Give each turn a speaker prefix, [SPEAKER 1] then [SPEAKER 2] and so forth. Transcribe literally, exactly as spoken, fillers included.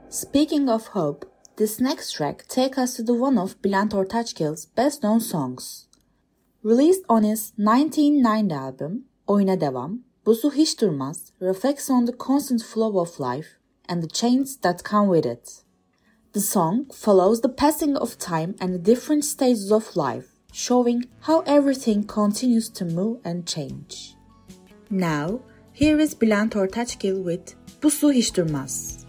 [SPEAKER 1] Speaking of hope, this next track takes us to the one of Bülent Ortaçgil's best-known songs. Released on his nineteen ninety album, Oyuna Devam, Bu Su Hiç Durmaz reflects on the constant flow of life and the changes that come with it. The song follows the passing of time and the different stages of life, showing how everything continues to move and change. Now, here is Bülent Ortaçgil with Bu Su Hiç Durmaz.